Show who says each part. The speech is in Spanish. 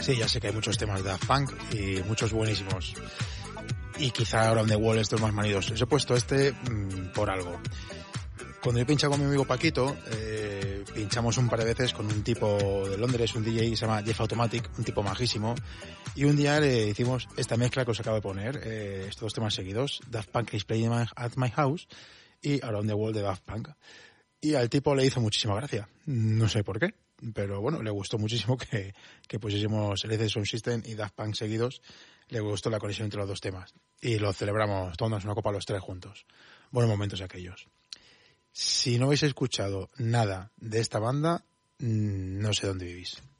Speaker 1: Sí, ya sé que hay muchos temas de Daft Punk y muchos buenísimos. Y quizá Around the World estos más manidos. Os he puesto por algo. Cuando yo pinchaba con mi amigo Paquito, pinchamos un par de veces con un tipo de Londres, un DJ que se llama Jeff Automatic, un tipo majísimo, y un día le hicimos esta mezcla que os acabo de poner, estos dos temas seguidos, Daft Punk is Playing at My House y Around the World de Daft Punk. Y al tipo le hizo muchísima gracia, no sé por qué, pero bueno, le gustó muchísimo que pusiésemos LCD Sound System y Daft Punk seguidos, le gustó la conexión entre los dos temas, y lo celebramos tomándonos una copa los tres juntos. Buenos momentos aquellos. Si no habéis escuchado nada de esta banda, no sé dónde vivís.